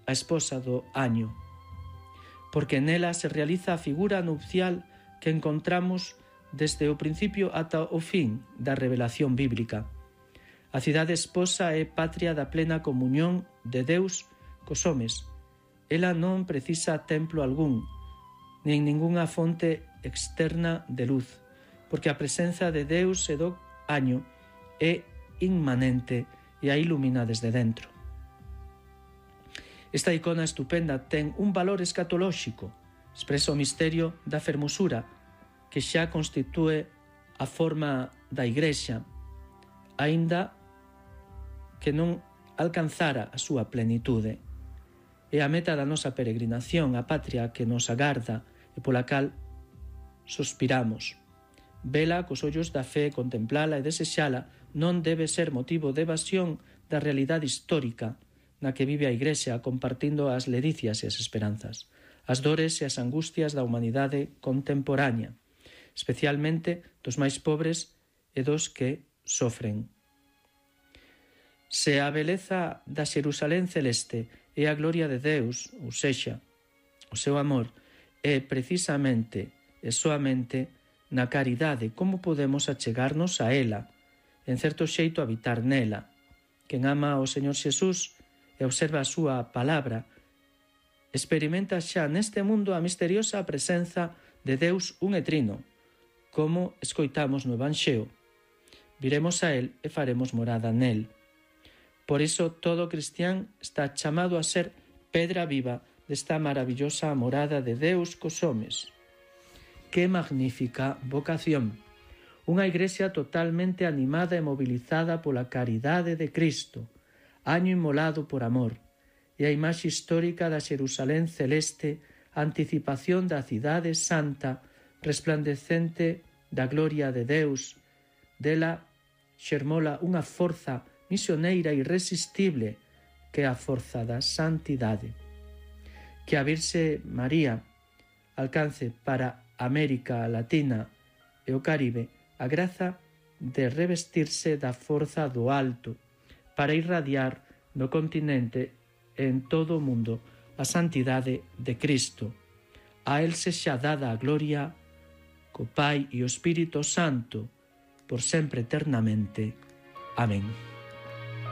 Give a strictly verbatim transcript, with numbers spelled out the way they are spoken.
a esposa do año, porque nela se realiza a figura nupcial que encontramos desde o principio ata o fin da revelación bíblica. A cidade esposa é patria da plena comunión de Deus cos homes. Ela non precisa templo algún, nin ningunha fonte externa de luz, porque a presenza de Deus e do año é inmanente e a ilumina desde dentro. Esta icona estupenda ten un valor escatolóxico, expresa o misterio da fermosura, que xa constitúe a forma da Igrexa, aínda que non alcanzara a súa plenitude. É a meta da nosa peregrinación, a patria que nos agarda e pola cal suspiramos. Vela cos ollos da fe, contemplala e desexala non debe ser motivo de evasión da realidade histórica na que vive a Igrexa, compartindo as ledicias e as esperanzas, as dores e as angustias da humanidade contemporánea, especialmente dos máis pobres e dos que sofren. Se a beleza da Xerusalén celeste é a gloria de Deus, ou sexa, o seu amor, é precisamente e soamente na caridade como podemos achegarnos a ela, en certo xeito habitar nela. Quen ama ao Señor Xesús e observa a súa palabra, experimenta xa neste mundo a misteriosa presenza de Deus un e trino, como escoitamos no Evanxeo. Viremos a él e faremos morada nel. Por iso todo cristián está chamado a ser pedra viva desta maravillosa morada de Deus cos homes. Que magnífica vocación! Unha igrexa totalmente animada e mobilizada pola caridade de Cristo, año inmolado por amor, e a imaxe histórica da Xerusalén celeste, anticipación da cidade santa, resplandecente da gloria de Deus. Dela xermola unha forza misioneira irresistible que é a forza da santidade. Que a Virxe María alcance para América Latina e o Caribe a graza de revestirse da forza do alto para irradiar no continente e en todo o mundo a santidade de Cristo. A él sexa dada a gloria co Pai e o Espírito Santo por sempre eternamente. Amén.